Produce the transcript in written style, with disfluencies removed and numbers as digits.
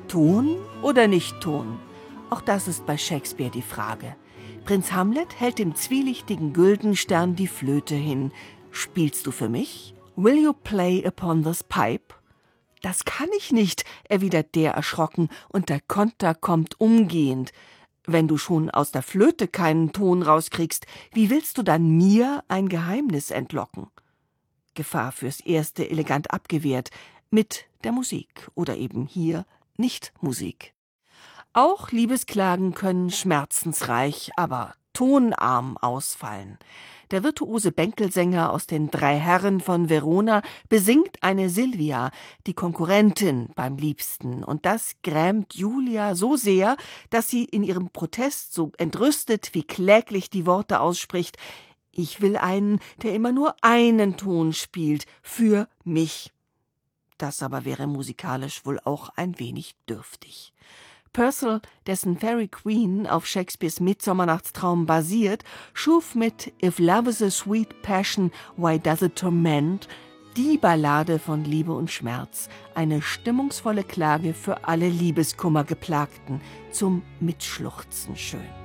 Ton oder nicht Ton? Auch das ist bei Shakespeare die Frage. Prinz Hamlet hält dem zwielichtigen Güldenstern die Flöte hin. Spielst du für mich? Will you play upon this pipe? Das kann ich nicht, erwidert der erschrocken, und der Konter kommt umgehend. Wenn du schon aus der Flöte keinen Ton rauskriegst, wie willst du dann mir ein Geheimnis entlocken? Gefahr fürs Erste elegant abgewehrt, mit der Musik oder eben hier nicht Musik. Auch Liebesklagen können schmerzensreich, aber tonarm ausfallen. Der virtuose Bänkelsänger aus den Drei Herren von Verona besingt eine Silvia, die Konkurrentin beim Liebsten. Und das grämt Julia so sehr, dass sie in ihrem Protest so entrüstet wie kläglich die Worte ausspricht: Ich will einen, der immer nur einen Ton spielt, für mich. Das aber wäre musikalisch wohl auch ein wenig dürftig. Purcell, dessen Fairy Queen auf Shakespeares Midsommernachtstraum basiert, schuf mit If Love is a Sweet Passion, Why Does It Torment die Ballade von Liebe und Schmerz, eine stimmungsvolle Klage für alle Liebeskummergeplagten, zum Mitschluchzen schön.